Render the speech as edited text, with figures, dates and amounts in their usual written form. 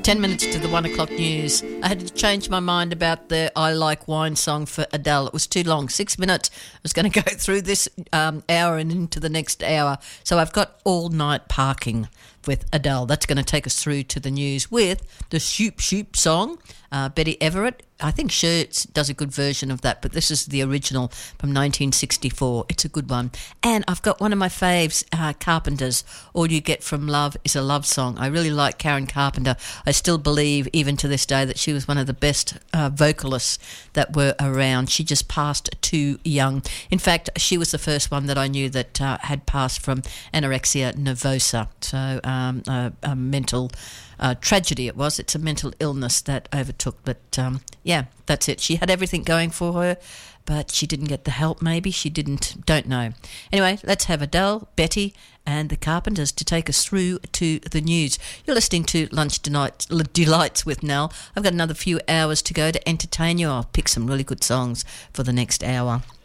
10 minutes to the 1 o'clock news. I had to change my mind about the I Like Wine song for Adele. It was too long. 6 minutes. I was going to go through this hour and into the next hour. So I've got All Night Parking with Adele. That's going to take us through to the news with the Shoop Shoop song. Betty Everett, I think Schertz does a good version of that, but this is the original from 1964. It's a good one. And I've got one of my faves, Carpenter's All You Get From Love Is a Love Song. I really like Karen Carpenter. I still believe, even to this day, that she was one of the best vocalists that were around. She just passed too young. In fact, she was the first one that I knew that had passed from anorexia nervosa. So a mental tragedy it was. It's a mental illness that overtook. But yeah, that's it. She had everything going for her, but she didn't get the help. Maybe she didn't. Don't know. Anyway, let's have Adele, Betty and the Carpenters to take us through to the news. You're listening to Lunch Delights with Nell. I've got another few hours to go to entertain you. I'll pick some really good songs for the next hour.